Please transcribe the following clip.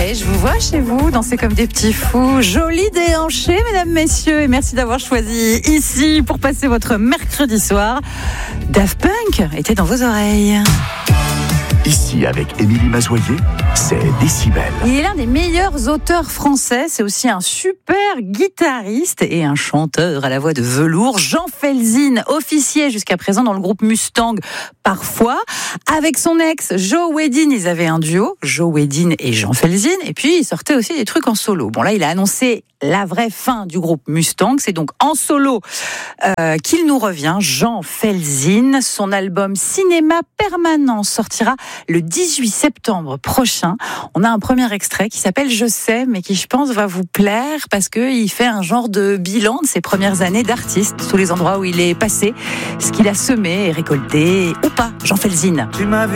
soirée. Je vous vois chez vous, danser comme des petits fous. Joli déhanché, mesdames, messieurs. Et merci d'avoir choisi ici pour passer votre mercredi soir. Daft Punk était dans vos oreilles. Ici, avec Émilie Mazoyer, c'est Décibel. Il est l'un des meilleurs auteurs français. C'est aussi un super guitariste et un chanteur à la voix de velours. Jean Felzine, officier jusqu'à présent dans le groupe Mustang, parfois. Avec son ex, Joe Wedin, ils avaient un duo, Joe Wedin et Jean Felzine. Et puis, ils sortaient aussi des trucs en solo. Bon, là, il a annoncé la vraie fin du groupe Mustang. C'est donc en solo qu'il nous revient, Jean Felzine. Son album Cinéma Permanent sortira le 18 septembre prochain. On a un premier extrait qui s'appelle Je sais, mais qui, je pense, va vous plaire parce qu'il fait un genre de bilan de ses premières années d'artiste, tous les endroits où il est passé, ce qu'il a semé et récolté, ou pas, Jean Felzine. Tu m'as vu